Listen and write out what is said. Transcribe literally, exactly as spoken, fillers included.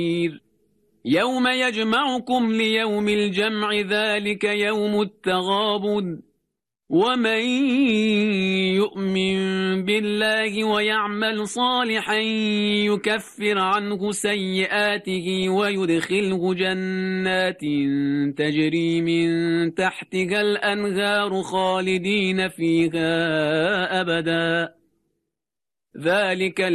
يوم يجمعكم ليوم الجمع ذلك يوم التغابن ومن يؤمن بالله ويعمل صالحا يكفر عنه سيئاته ويدخله جنات تجري من تحتها الأنهار خالدين فيها أبدا ذلك